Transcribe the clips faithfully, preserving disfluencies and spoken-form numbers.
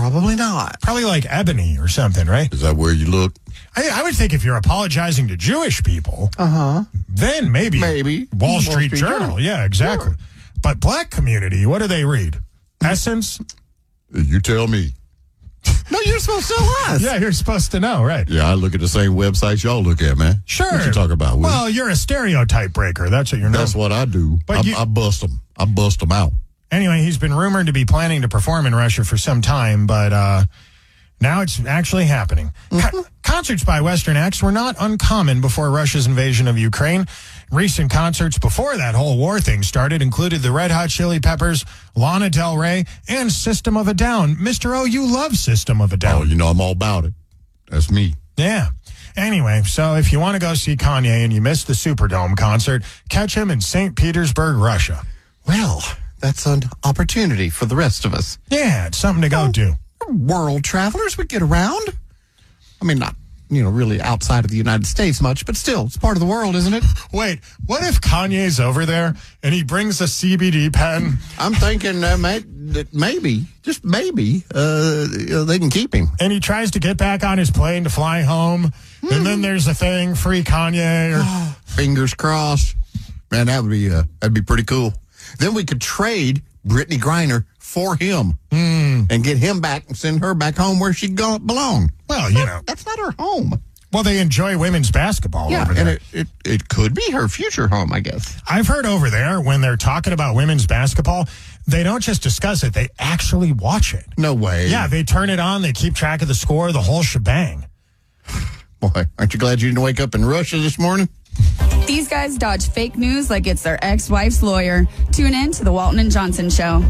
Probably not. Probably like ebony or something, right? Is that where you look? I, I would think if you're apologizing to Jewish people, Uh-huh. then maybe. Maybe. Wall Wall Street, Street Journal. Journal. Yeah, exactly. Sure. But black community, what do they read? Essence? You tell me. No, you're supposed to tell us. Yeah, you're supposed to know, right? Yeah, I look at the same websites y'all look at, man. Sure. What you talking about, Will? Well, you're a stereotype breaker. That's what you're known That's for. what I do. But I, you- I bust them. I bust them out. Anyway, he's been rumored to be planning to perform in Russia for some time, but uh, now it's actually happening. Co- concerts by Western acts were not uncommon before Russia's invasion of Ukraine. Recent concerts before that whole war thing started included the Red Hot Chili Peppers, Lana Del Rey, and System of a Down. Mister O, you love System of a Down. Oh, you know I'm all about it. That's me. Yeah. Anyway, so if you want to go see Kanye and you missed the Superdome concert, catch him in Saint Petersburg, Russia. Well, that's an opportunity for the rest of us. Yeah, it's something to go do. World travelers would get around. I mean, not, you know, really outside of the United States much, but still, it's part of the world, isn't it? Wait, what if Kanye's over there and he brings a C B D pen? I'm thinking uh, may, that maybe, just maybe, uh, you know, they can keep him. And he tries to get back on his plane to fly home, and then there's a thing, free Kanye. Or... Fingers crossed. Man, that would be uh, that'd be pretty cool. Then we could trade Brittany Griner for him Mm. and get him back and send her back home where she go belong. Well, you know. That's not her home. Well, they enjoy women's basketball Yeah, over there. and it, it, it could be her future home, I guess. I've heard over there when they're talking about women's basketball, they don't just discuss it, they actually watch it. No way. Yeah, they turn it on, they keep track of the score, the whole shebang. Boy, aren't you glad you didn't wake up in Russia this morning? These guys dodge fake news like it's their ex-wife's lawyer. Tune in to the Walton and Johnson Show.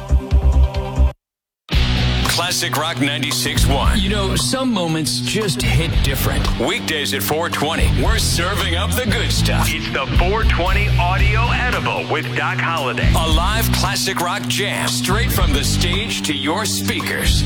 Classic Rock ninety-six point one. You know, some moments just hit different. Weekdays at four twenty, we're serving up the good stuff. It's the four twenty Audio Edible with Doc Holliday. A live classic rock jam straight from the stage to your speakers.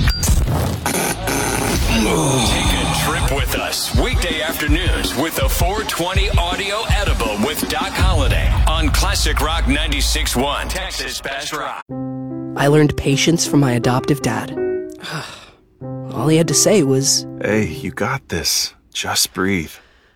Take a trip with us. Weekday afternoons with the four twenty Audio Edible with Doc Holliday on Classic Rock ninety-six point one. Texas Best Rock. I learned patience from my adoptive dad. All he had to say was, "Hey, you got this. Just breathe."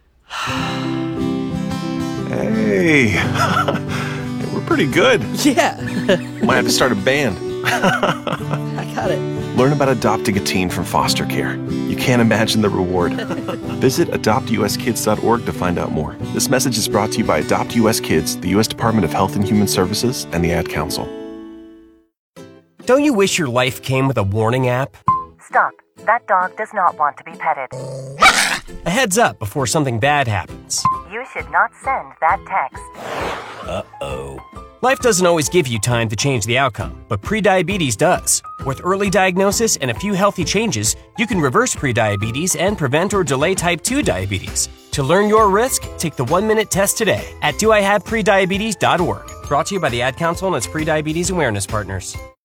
Hey, we're pretty good. yeah, Might have to start a band. I got it. Learn about adopting a teen from foster care. You can't imagine the reward. Visit adopt u s kids dot org to find out more. This message is brought to you by Adopt U S Kids, the U S Department of Health and Human Services, and the Ad Council. Don't you wish your life came with a warning app? Stop. That dog does not want to be petted. A heads up before something bad happens. You should not send that text. Uh-oh. Life doesn't always give you time to change the outcome, but prediabetes does. With early diagnosis and a few healthy changes, you can reverse prediabetes and prevent or delay type two diabetes. To learn your risk, take the one-minute test today at do I have prediabetes dot org. Brought to you by the Ad Council and its prediabetes awareness partners.